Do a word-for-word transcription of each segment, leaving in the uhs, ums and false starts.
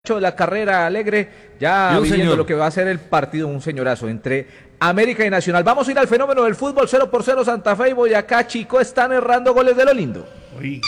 de la carrera alegre, ya viviendo señor. lo que va a ser el partido, un señorazo entre América y Nacional. Vamos a ir al fenómeno del fútbol. Cero por cero Santa Fe y Boyacá Chico están errando goles de lo lindo. Oiga.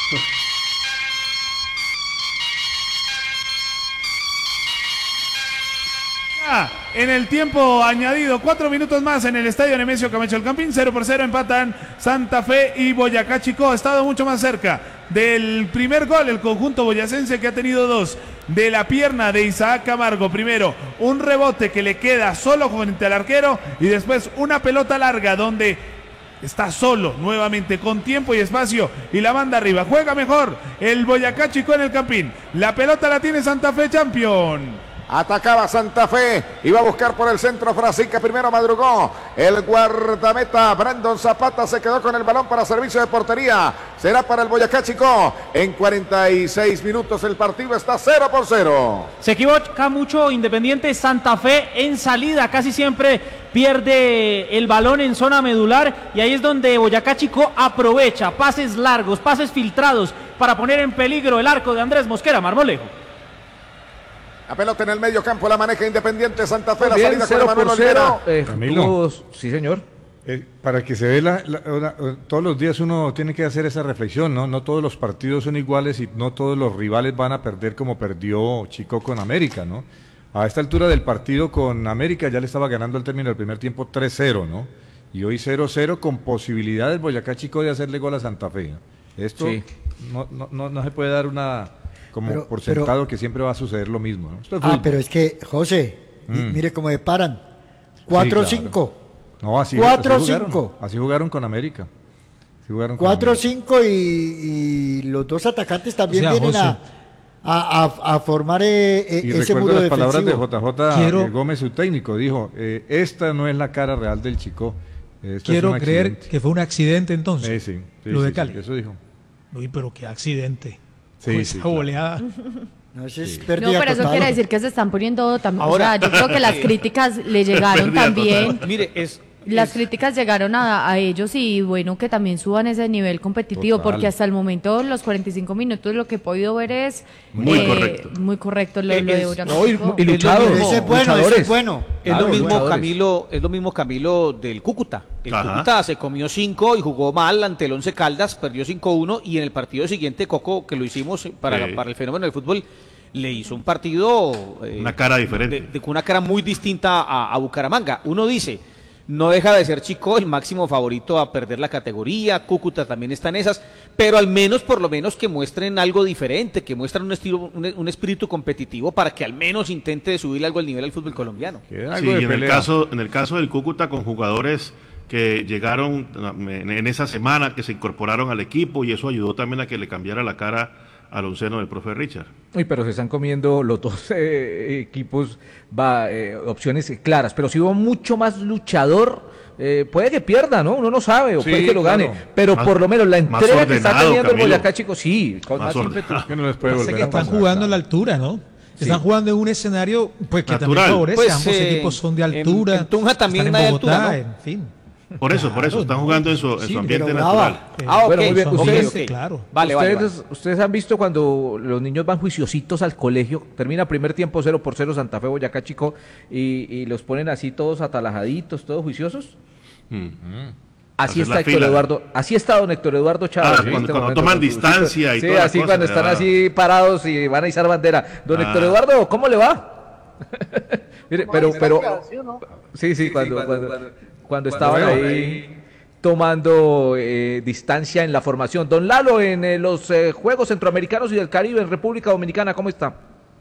En el tiempo añadido, cuatro minutos más en el estadio Nemesio Camacho El Campín, cero por cero empatan Santa Fe y Boyacá Chico. Ha estado mucho más cerca del primer gol el conjunto boyacense, que ha tenido dos, de la pierna de Isaac Camargo. Primero, un rebote que le queda solo frente al arquero, y después una pelota larga donde está solo nuevamente, con tiempo y espacio, y la manda arriba. Juega mejor el Boyacá Chico en el Campín. La pelota la tiene Santa Fe, campeón. Atacaba Santa Fe, iba a buscar por el centro Frasica, primero madrugó el guardameta Brandon Zapata, se quedó con el balón para servicio de portería, será para el Boyacá Chico. En cuarenta y seis minutos el partido está cero por cero. Se equivoca mucho Independiente Santa Fe en salida, casi siempre pierde el balón en zona medular, y ahí es donde Boyacá Chico aprovecha pases largos, pases filtrados para poner en peligro el arco de Andrés Mosquera Marmolejo. La pelota en el medio campo, la maneja Independiente Santa Fe, la Bien, salida cero con Emanuel por cero. Olguera. Eh, Camilo. tuvo- sí, señor. Eh, para que se vea, la, la- una- todos los días uno tiene que hacer esa reflexión, ¿no? No todos los partidos son iguales y no todos los rivales van a perder como perdió Chico con América, ¿no? A esta altura del partido con América ya le estaba ganando al término del primer tiempo tres cero, ¿no? Y hoy cero cero con posibilidades Boyacá Chico de hacerle gol a Santa Fe, ¿no? Esto Sí. no, no, no, no se puede dar una como Pero- por pero- sentado que siempre va a suceder lo mismo, ¿no? Esto es Ah, fútbol. pero es que, José, mi- Mm. mire cómo me paran. cuatro cinco. No, así, cuatro así jugaron. cinco. Así jugaron con América. Así jugaron con cuatro América. cinco y, y los dos atacantes también O sea, vienen a, José. a, a- a formar eh, eh, Y ese recuerdo muro las palabras de defensivo. J J Quiero- Gómez, su técnico, dijo, eh, esta no es la cara real del Chico. Esto Quiero es un creer accidente". que fue un accidente entonces. Sí, sí, sí, lo de sí, Cali. sí, eso dijo. Uy, pero qué accidente. Sí, Con sí, esa claro. goleada. No, eso es No, pérdida pero eso total. quiere decir que se están poniendo también. Ahora- O sea, yo creo que las críticas le llegaron Pérdida también. Mire, es... Las es- críticas llegaron a, a ellos, y bueno, que también suban ese nivel competitivo, Total. porque hasta el momento, los cuarenta y cinco minutos, lo que he podido ver es Muy correcto. muy correcto lo, Es- lo de Boyacá No, y, Chico. y luchados, Es lo Ese es bueno, ese luchadores. es bueno. Es Claro, lo mismo luchadores. Camilo, es lo mismo Camilo del Cúcuta. El Ajá. Cúcuta se comió cinco y jugó mal ante el Once Caldas, perdió cinco uno, y en el partido siguiente, Coco, que lo hicimos para, Sí. para el fenómeno del fútbol, le hizo un partido eh, Una cara diferente. de- de- con una cara muy distinta a, a Bucaramanga. Uno dice, no deja de ser Chico el máximo favorito a perder la categoría, Cúcuta también está en esas, pero al menos, por lo menos, que muestren algo diferente, que muestren un estilo, un, un espíritu competitivo, para que al menos intente subir algo al nivel del fútbol colombiano. Que Sí, algo de y en el, pelea. caso, en el caso del Cúcuta, con jugadores que llegaron en, en esa semana, que se incorporaron al equipo, y eso ayudó también a que le cambiara la cara al onceno del profe Richard. Uy, pero se están comiendo los dos eh, equipos, va, eh, opciones claras, pero si hubo mucho más luchador, eh, puede que pierda, ¿no? Uno no sabe, o Sí, puede que lo claro. gane, pero Más- por lo menos la más entrega que está ordenado, teniendo el Camilo. Boyacá Chico, sí, con Más más ímpetu. ordenado. Que no les puede Parece volver que a están pasar. jugando en la altura, ¿no? Están jugando en un escenario pues que Natural. también favorece. Pues, Ambos eh, equipos son de en- altura. en Tunja también están hay en Bogotá, altura, ¿no? en fin. Por eso, por eso, Claro, están no. jugando en su, en Sí, su ambiente pero natural. brava. Eh, Ah, ok, Bueno, muy bien, son ustedes- gente, claro. Vale, vale, ustedes, vale. ustedes han visto cuando los niños van juiciositos al colegio, termina primer tiempo cero por cero Santa Fe, Boyacá Chico, y, y los ponen así todos atalajaditos, todos juiciosos. Mm. Así Hacer está la Héctor fila. Eduardo, así está don Héctor Eduardo Chávez. Ah, en cuando- este cuando momento, toman con su- distancia y sí, toda la así cosa, cuando ya. están así parados y van a izar bandera. Don Ah. Héctor Eduardo, ¿cómo le va? Mire, pero, pero, sí, sí, cuando, cuando, cuando estaban ahí tomando eh, distancia en la formación. Don Lalo, en eh, los eh, Juegos Centroamericanos y del Caribe en República Dominicana, ¿cómo está?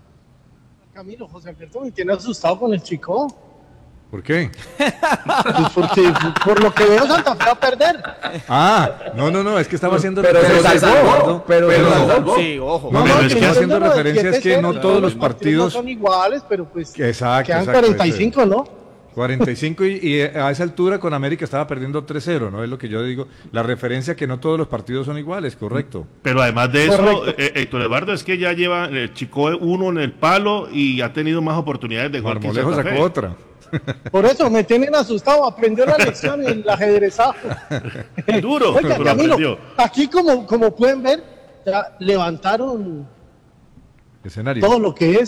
Camilo, José Alberto me tiene asustado con el Chico. ¿Por qué? Pues porque por lo que veo Santa Fe va a perder. Ah, no, no, no, es que estaba haciendo Pero se referencia, salvó, Eduardo, pero se salvó. Sí, ojo. No, pero no, es es que- que haciendo Entiendo lo de referencia es que siete no cero, todos los no partidos. son iguales, pero pues Exacto, quedan exacto, cuarenta y cinco, ¿no? cuarenta y cinco y, y a esa altura con América estaba perdiendo tres cero, ¿no? Es lo que yo digo. La referencia que no todos los partidos son iguales, correcto. Pero además de eso, Correcto. eh, Héctor Eduardo, es que ya lleva el Chico uno en el palo y ha tenido más oportunidades de gol que Marmolejo Santa Fe. sacó otra. Por eso me tienen asustado. Aprendió la lección en el ajedrezazo. Duro, Oiga, pero Camilo, aprendió. aquí como, como pueden ver, ya levantaron escenario. todo lo que es